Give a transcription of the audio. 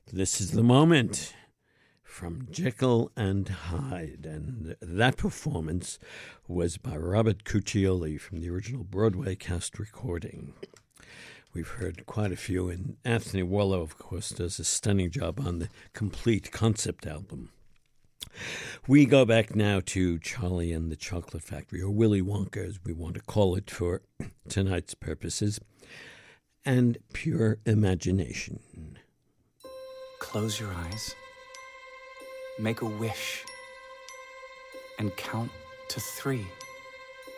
This is the moment from Jekyll and Hyde, and that performance was by Robert Cuccioli from the original Broadway cast recording. We've heard quite a few, and Anthony Warlow, of course, does a stunning job on the complete concept album. We go back now to Charlie and the Chocolate Factory, or Willy Wonka, as we want to call it for tonight's purposes, and Pure Imagination. Close your eyes, make a wish, and count to 3.